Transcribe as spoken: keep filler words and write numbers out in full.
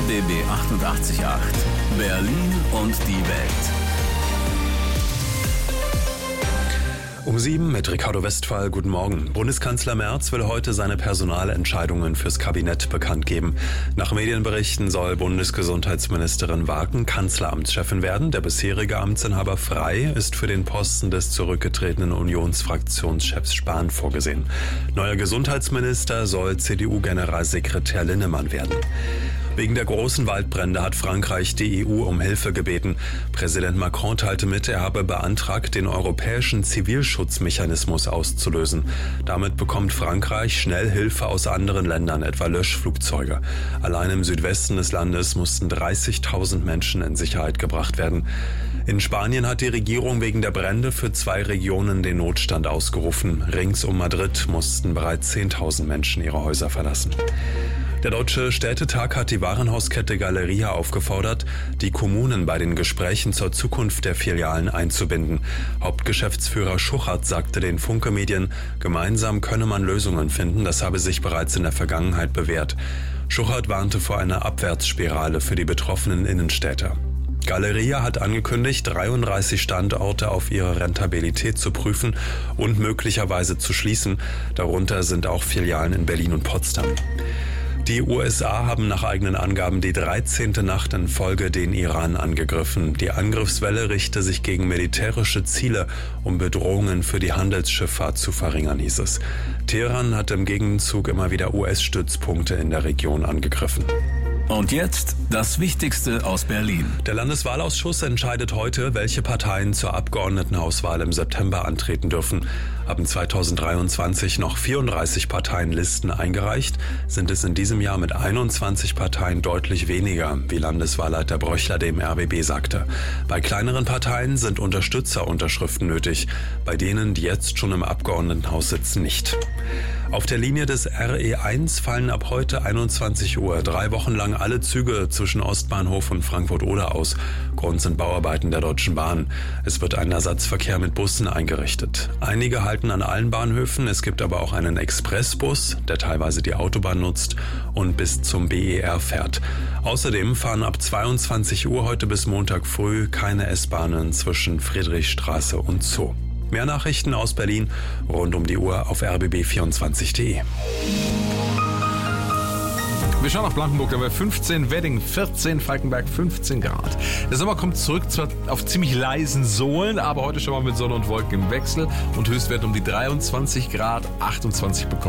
B B achtundachtzig Komma acht. Berlin und die Welt. Um sieben mit Ricardo Westphal. Guten Morgen. Bundeskanzler Merz will heute seine Personalentscheidungen fürs Kabinett bekannt geben. Nach Medienberichten soll Bundesgesundheitsministerin Wagen Kanzleramtschefin werden. Der bisherige Amtsinhaber Frey ist für den Posten des zurückgetretenen Unionsfraktionschefs Spahn vorgesehen. Neuer Gesundheitsminister soll C D U-Generalsekretär Linnemann werden. Wegen der großen Waldbrände hat Frankreich die E U um Hilfe gebeten. Präsident Macron teilte mit, er habe beantragt, den europäischen Zivilschutzmechanismus auszulösen. Damit bekommt Frankreich schnell Hilfe aus anderen Ländern, etwa Löschflugzeuge. Allein im Südwesten des Landes mussten dreißigtausend Menschen in Sicherheit gebracht werden. In Spanien hat die Regierung wegen der Brände für zwei Regionen den Notstand ausgerufen. Rings um Madrid mussten bereits zehntausend Menschen ihre Häuser verlassen. Der Deutsche Städtetag hat die Warenhauskette Galeria aufgefordert, die Kommunen bei den Gesprächen zur Zukunft der Filialen einzubinden. Hauptgeschäftsführer Schuchert sagte den Funke-Medien, gemeinsam könne man Lösungen finden, das habe sich bereits in der Vergangenheit bewährt. Schuchert warnte vor einer Abwärtsspirale für die betroffenen Innenstädte. Galeria hat angekündigt, dreiunddreißig Standorte auf ihre Rentabilität zu prüfen und möglicherweise zu schließen. Darunter sind auch Filialen in Berlin und Potsdam. Die U S A haben nach eigenen Angaben die dreizehnte Nacht in Folge den Iran angegriffen. Die Angriffswelle richte sich gegen militärische Ziele, um Bedrohungen für die Handelsschifffahrt zu verringern, hieß es. Teheran hat im Gegenzug immer wieder U S-Stützpunkte in der Region angegriffen. Und jetzt das Wichtigste aus Berlin. Der Landeswahlausschuss entscheidet heute, welche Parteien zur Abgeordnetenhauswahl im September antreten dürfen. Haben zweitausenddreiundzwanzig noch vierunddreißig Parteien Listen eingereicht, sind es in diesem Jahr mit einundzwanzig Parteien deutlich weniger, wie Landeswahlleiter Bröchler dem R B B sagte. Bei kleineren Parteien sind Unterstützerunterschriften nötig, bei denen, die jetzt schon im Abgeordnetenhaus sitzen, nicht. Auf der Linie des R E eins fallen ab heute einundzwanzig Uhr drei Wochen lang alle Züge zwischen Ostbahnhof und Frankfurt-Oder aus. Grund sind Bauarbeiten der Deutschen Bahn. Es wird ein Ersatzverkehr mit Bussen eingerichtet. Einige halten an allen Bahnhöfen, es gibt aber auch einen Expressbus, der teilweise die Autobahn nutzt und bis zum B E R fährt. Außerdem fahren ab zweiundzwanzig Uhr heute bis Montag früh keine S-Bahnen zwischen Friedrichstraße und Zoo. Mehr Nachrichten aus Berlin rund um die Uhr auf r b b vierundzwanzig punkt d e. Wir schauen nach Blankenburg, da haben wir fünfzehn, Wedding vierzehn, Falkenberg fünfzehn Grad. Der Sommer kommt zurück, zwar auf ziemlich leisen Sohlen, aber heute schon mal mit Sonne und Wolken im Wechsel und Höchstwert um die dreiundzwanzig Grad, achtundzwanzig bekommen